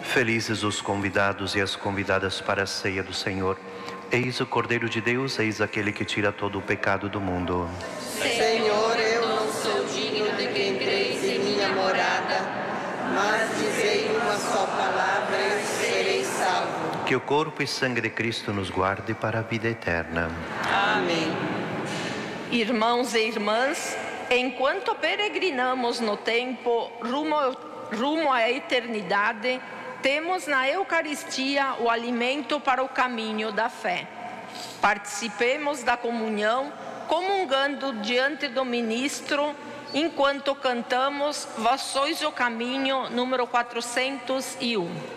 Felizes os convidados e as convidadas para a ceia do Senhor. Eis o Cordeiro de Deus, eis aquele que tira todo o pecado do mundo. Senhor, eu não sou digno de que entreis em minha morada, mas dizei uma só palavra e serei salvo. Que o corpo e sangue de Cristo nos guarde para a vida eterna. Amém. Irmãos e irmãs, enquanto peregrinamos no tempo rumo à eternidade, temos na Eucaristia o alimento para o caminho da fé. Participemos da comunhão, comungando diante do ministro, enquanto cantamos Vós sois o caminho, número 401.